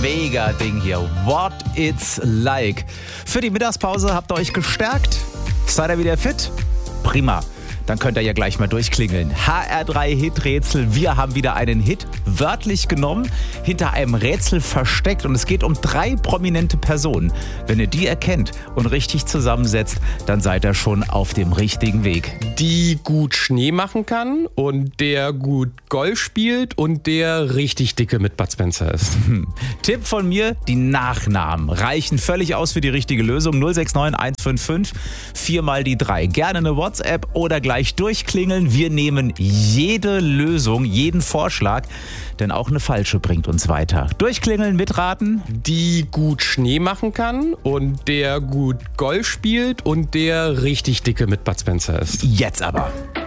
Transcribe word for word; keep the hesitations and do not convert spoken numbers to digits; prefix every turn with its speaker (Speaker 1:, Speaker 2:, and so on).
Speaker 1: mega Ding hier. What It's Like. Für die Mittagspause habt ihr euch gestärkt? Seid ihr wieder fit? Prima. Dann könnt ihr ja gleich mal durchklingeln. H R drei Hit-Rätsel. Wir haben wieder einen Hit wörtlich genommen, hinter einem Rätsel versteckt. Und es geht um drei prominente Personen. Wenn ihr die erkennt und richtig zusammensetzt, dann seid ihr schon auf dem richtigen Weg.
Speaker 2: Die gut Schnee machen kann und der gut Golf spielt und der richtig dicke mit Bud Spencer ist.
Speaker 1: Hm. Tipp von mir, die Nachnamen reichen völlig aus für die richtige Lösung. null sechs neun eins fünf fünf, vier mal die drei. Gerne eine WhatsApp oder gleich durchklingeln. Wir nehmen jede Lösung, jeden Vorschlag, denn auch eine falsche bringt uns weiter. Durchklingeln, mitraten.
Speaker 2: Die gut Schnee machen kann und der gut Golf spielt und der richtig dicke mit Bud Spencer ist.
Speaker 1: Jetzt aber.